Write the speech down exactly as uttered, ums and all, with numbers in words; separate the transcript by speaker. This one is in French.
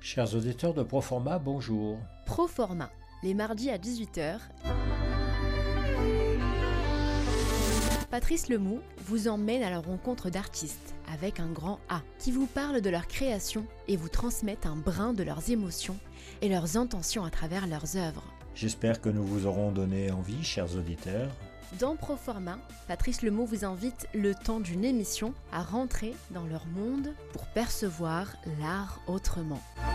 Speaker 1: Chers auditeurs de Proforma, bonjour.
Speaker 2: Proforma, les mardis à dix-huit heures. Patrice Lemou vous emmène à la rencontre d'artistes, avec un grand A, qui vous parlent de leur création et vous transmettent un brin de leurs émotions et leurs intentions à travers leurs œuvres.
Speaker 1: J'espère que nous vous aurons donné envie, chers auditeurs.
Speaker 2: Dans Proforma, Patrice Lemou vous invite, le temps d'une émission, à rentrer dans leur monde pour percevoir l'art autrement.